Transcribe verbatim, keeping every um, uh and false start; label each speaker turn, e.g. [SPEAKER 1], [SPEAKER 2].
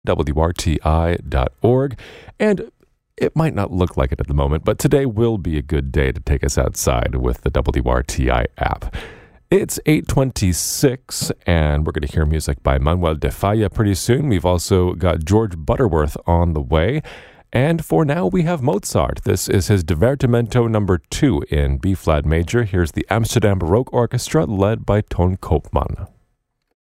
[SPEAKER 1] W R T I dot org. And it might not look like it at the moment, but today will be a good day to take us outside with the W R T I app. It's eight twenty-six, and we're going to hear music by Manuel de Falla pretty soon. We've also got George Butterworth on the way. And for now, we have Mozart. This is his Divertimento number two in B-flat major. Here's the Amsterdam Baroque Orchestra led by Ton Koopman.